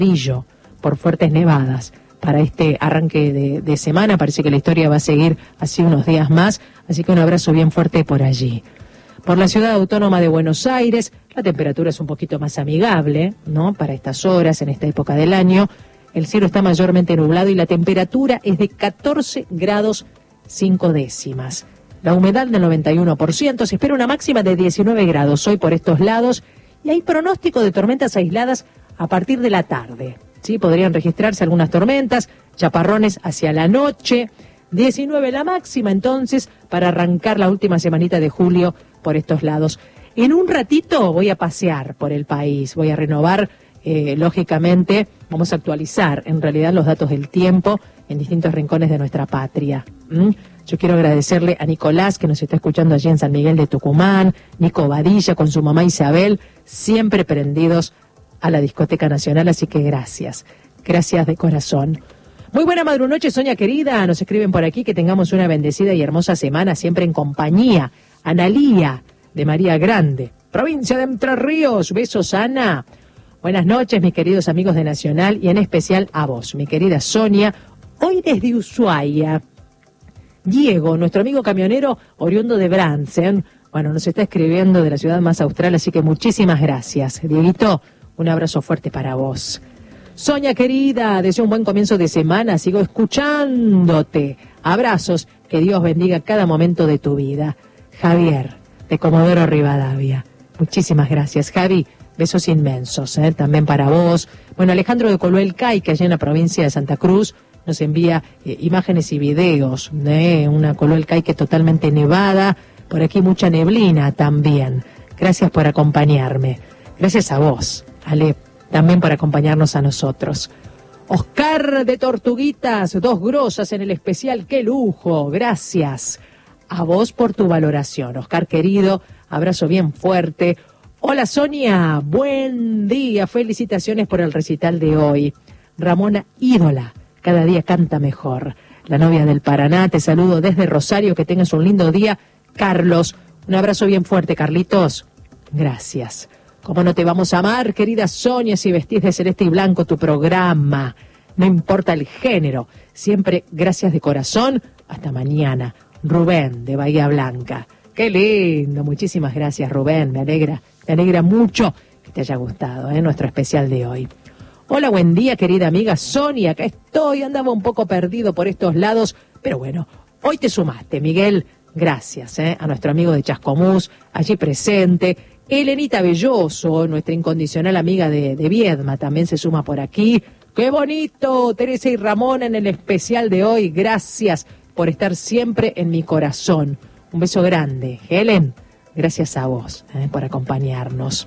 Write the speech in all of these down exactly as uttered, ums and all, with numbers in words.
amarillo por fuertes nevadas para este arranque de, de semana. Parece que la historia va a seguir así unos días más, así que un abrazo bien fuerte por allí. Por la ciudad autónoma de Buenos Aires, la temperatura es un poquito más amigable, ¿no? Para estas horas, en esta época del año. El cielo está mayormente nublado y la temperatura es de catorce grados cinco décimas. La humedad del noventa y uno por ciento, se espera una máxima de diecinueve grados hoy por estos lados y hay pronóstico de tormentas aisladas a partir de la tarde. Sí, podrían registrarse algunas tormentas, chaparrones hacia la noche. diecinueve la máxima entonces para arrancar la última semanita de julio por estos lados. En un ratito voy a pasear por el país, voy a renovar, eh, lógicamente, vamos a actualizar en realidad los datos del tiempo en distintos rincones de nuestra patria. ¿Mm? Yo quiero agradecerle a Nicolás, que nos está escuchando allí en San Miguel de Tucumán, Nico Badilla con su mamá Isabel, siempre prendidos a la Discoteca Nacional, así que gracias, gracias de corazón. Muy buena madrunoche, Sonia querida, nos escriben por aquí que tengamos una bendecida y hermosa semana, siempre en compañía. Analía, de María Grande, provincia de Entre Ríos, besos Ana. Buenas noches, mis queridos amigos de Nacional, y en especial a vos, mi querida Sonia, hoy desde Ushuaia. Diego, nuestro amigo camionero oriundo de Bransen, bueno, nos está escribiendo de la ciudad más austral, así que muchísimas gracias. Dieguito, un abrazo fuerte para vos. Sonia querida, deseo un buen comienzo de semana, sigo escuchándote. Abrazos, que Dios bendiga cada momento de tu vida. Javier, de Comodoro Rivadavia. Muchísimas gracias, Javi. Besos inmensos, ¿eh? También para vos. Bueno, Alejandro de Coluel Caique, allá en la provincia de Santa Cruz, nos envía eh, imágenes y videos de una Coluel Caique totalmente nevada. Por aquí mucha neblina también. Gracias por acompañarme. Gracias a vos, Ale, también por acompañarnos a nosotros. Oscar de Tortuguitas, dos grosas en el especial, qué lujo, gracias a vos por tu valoración. Oscar querido, abrazo bien fuerte. Hola Sonia, buen día, felicitaciones por el recital de hoy. Ramona ídola, cada día canta mejor. La novia del Paraná, te saludo desde Rosario, que tengas un lindo día. Carlos, un abrazo bien fuerte, Carlitos, gracias. ¿Cómo no te vamos a amar, querida Sonia, si vestís de celeste y blanco tu programa? No importa el género, siempre gracias de corazón. Hasta mañana. Rubén, de Bahía Blanca. Qué lindo, muchísimas gracias, Rubén, me alegra, me alegra mucho que te haya gustado, ¿eh? Nuestro especial de hoy. Hola, buen día, querida amiga Sonia, acá estoy, andaba un poco perdido por estos lados, pero bueno, hoy te sumaste, Miguel, gracias, ¿eh? A nuestro amigo de Chascomús, allí presente. Elenita Belloso, nuestra incondicional amiga de, de Viedma, también se suma por aquí. ¡Qué bonito! Teresa y Ramón en el especial de hoy. Gracias por estar siempre en mi corazón. Un beso grande. Helen, gracias a vos, eh, por acompañarnos.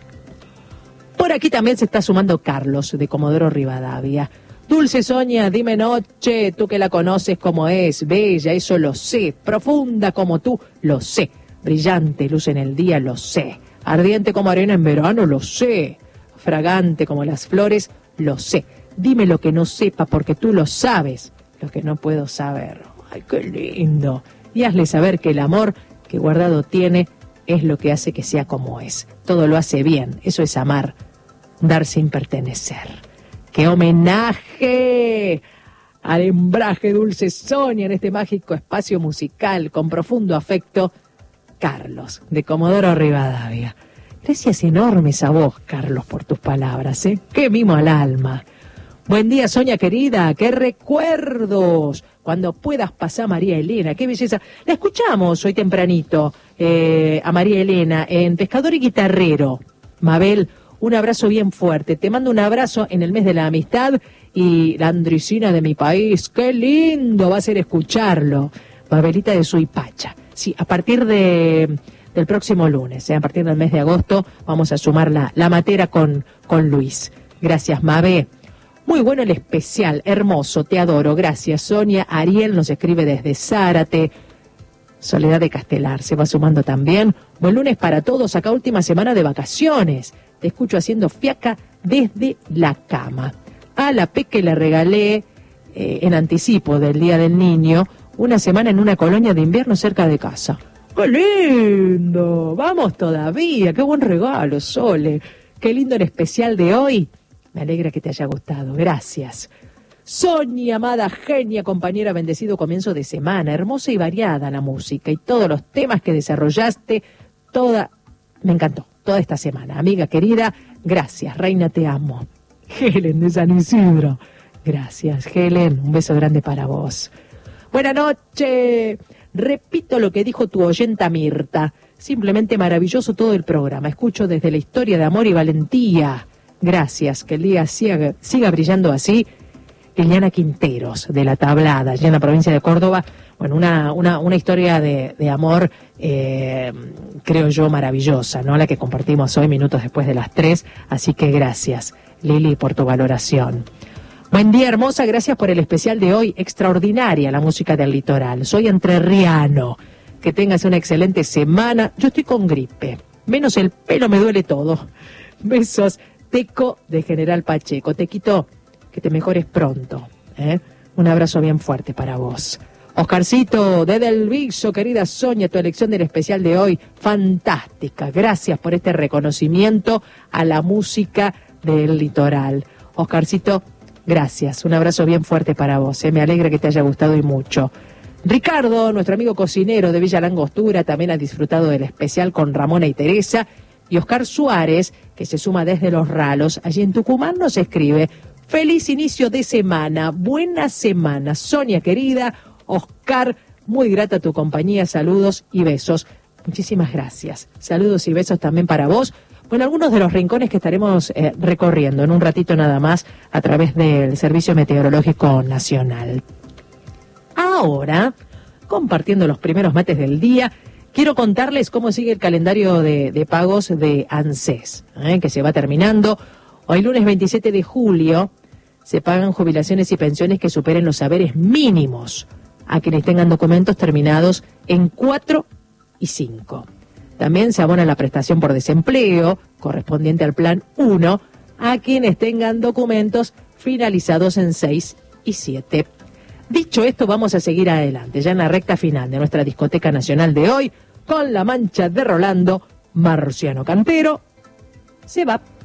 Por aquí también se está sumando Carlos, de Comodoro Rivadavia. Dulce Sonia, dime noche, tú que la conoces como es, bella, eso lo sé. Profunda como tú, lo sé. Brillante, luz en el día, lo sé. Ardiente como arena en verano, lo sé. Fragante como las flores, lo sé. Dime lo que no sepa porque tú lo sabes, lo que no puedo saber. Ay, qué lindo. Y hazle saber que el amor que guardado tiene es lo que hace que sea como es. Todo lo hace bien, eso es amar, dar sin pertenecer. ¡Qué homenaje al hembraje Dulce Sonia en este mágico espacio musical con profundo afecto! Carlos, de Comodoro Rivadavia. Gracias enormes a vos, Carlos, por tus palabras, ¿eh? ¡Qué mimo al alma! Buen día, Sonia querida, qué recuerdos. Cuando puedas pasar a María Elena, qué belleza. La escuchamos hoy tempranito, eh, a María Elena, en Pescador y Guitarrero. Mabel, un abrazo bien fuerte. Te mando un abrazo en el mes de la amistad y la Andricina de mi país. Qué lindo va a ser escucharlo. Mabelita de Suipacha. Sí, a partir de, del próximo lunes, ¿eh? A partir del mes de agosto, vamos a sumar la, la matera con, con Luis. Gracias, Mabe. Muy bueno el especial, hermoso, te adoro. Gracias, Sonia. Ariel nos escribe desde Zárate. Soledad de Castelar se va sumando también. Buen lunes para todos, acá última semana de vacaciones. Te escucho haciendo fiaca desde la cama. A la Peque le regalé, eh, en anticipo del Día del Niño, una semana en una colonia de invierno cerca de casa. ¡Qué lindo! Vamos todavía, qué buen regalo, Sole. Qué lindo el especial de hoy. Me alegra que te haya gustado. Gracias. Sonia, amada genia, compañera, bendecido comienzo de semana. Hermosa y variada la música y todos los temas que desarrollaste. Toda, me encantó, toda esta semana. Amiga querida, gracias. Reina, te amo. Helen de San Isidro. Gracias, Helen. Un beso grande para vos. Buenas noches. Repito lo que dijo tu oyenta Mirta. Simplemente maravilloso todo el programa. Escucho desde la historia de amor y valentía. Gracias. Que el día siga, siga brillando así. Liliana Quinteros, de La Tablada, allá en la provincia de Córdoba. Bueno, una, una, una historia de, de amor, eh, creo yo, maravillosa, ¿no? La que compartimos hoy, minutos después de las tres. Así que gracias, Lili, por tu valoración. Buen día, hermosa. Gracias por el especial de hoy. Extraordinaria la música del litoral. Soy entrerriano. Que tengas una excelente semana. Yo estoy con gripe. Menos el pelo, me duele todo. Besos. Teco de General Pacheco. Te quito. Que te mejores pronto, ¿eh? Un abrazo bien fuerte para vos. Oscarcito, desde el Viso, querida Sonia, tu elección del especial de hoy, fantástica. Gracias por este reconocimiento a la música del litoral. Oscarcito, gracias. Un abrazo bien fuerte para vos, ¿eh? Me alegra que te haya gustado y mucho. Ricardo, nuestro amigo cocinero de Villa Langostura, también ha disfrutado del especial con Ramona y Teresa. Y Oscar Suárez, que se suma desde Los Ralos, allí en Tucumán, nos escribe: feliz inicio de semana, buena semana. Sonia querida, Oscar, muy grata tu compañía, saludos y besos. Muchísimas gracias. Saludos y besos también para vos. Bueno, algunos de los rincones que estaremos eh, recorriendo en un ratito nada más a través del Servicio Meteorológico Nacional. Ahora, compartiendo los primeros mates del día, quiero contarles cómo sigue el calendario de, de pagos de ANSES, ¿eh? que se va terminando. Hoy lunes veintisiete de julio se pagan jubilaciones y pensiones que superen los saberes mínimos a quienes tengan documentos terminados en cuatro y cinco. También se abona la prestación por desempleo correspondiente al plan uno a quienes tengan documentos finalizados en seis y siete. Dicho esto, vamos a seguir adelante, ya en la recta final de nuestra discoteca nacional de hoy, con La Mancha de Rolando. Marciano Cantero se va.